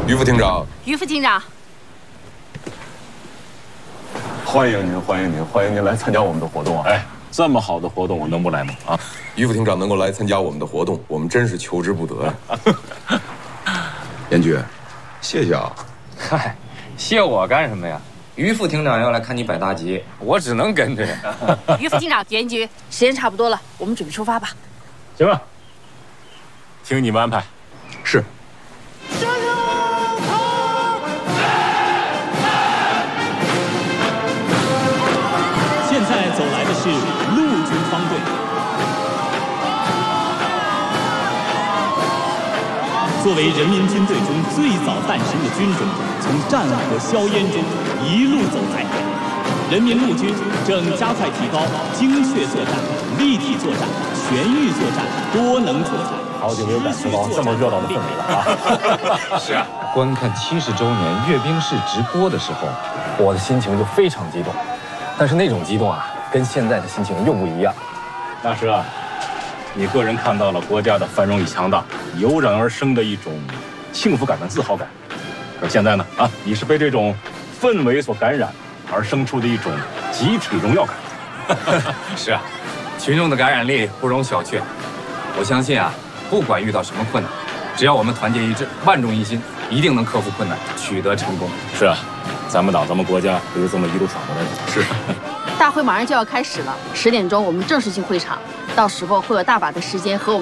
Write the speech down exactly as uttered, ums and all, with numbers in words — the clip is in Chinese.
于副厅长， 于副厅长， 欢迎您，欢迎您，欢迎您来参加我们的活动啊！ 哎，这么好的活动，我能不来吗？啊， 于副厅长能够来参加我们的活动，我们真是求之不得呀。严局，谢谢啊。 嗨，谢我干什么呀？于副厅长要来看你摆大集，我只能跟着呀。 于副厅长，严局，时间差不多了，我们准备出发吧。 行吧，听你们安排。 是。 现在走来的是陆军方队。作为人民军队中最早诞生的军种，从战火硝烟中一路走来，人民陆军正加快提高精确作战、立体作战、全域作战、多能作战。 好久没有感受到这么热闹的氛围了啊！ 是啊，观看七十周年阅兵式直播的时候，我的心情就非常激动。但是那种激动啊，跟现在的心情又不一样。 那是啊，你个人看到了国家的繁荣与强大，油然而生的一种幸福感和自豪感。而现在呢，啊，你是被这种氛围所感染，而生出的一种集体荣耀感。 是啊，群众的感染力不容小觑。我相信啊，不管遇到什么困难，只要我们团结一致、万众一心，一定能克服困难，取得成功。 是啊，咱们党、咱们国家就是这么一路闯过来的。 是。 大会马上就要开始了，十点钟我们正式进会场，到时候会有大把的时间和我们。